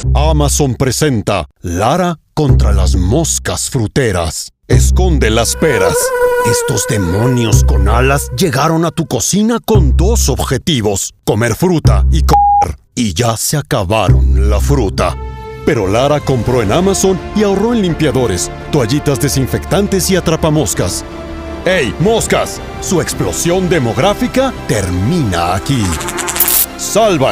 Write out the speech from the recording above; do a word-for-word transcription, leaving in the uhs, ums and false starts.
Amazon presenta Lara contra las moscas fruteras. Esconde las peras. Estos demonios con alas llegaron a tu cocina con dos objetivos: comer fruta y comer. Y ya se acabaron la fruta. Pero Lara compró en Amazon y ahorró en limpiadores, toallitas desinfectantes y atrapamoscas. ¡Hey, moscas! Su explosión demográfica termina aquí. ¡Salva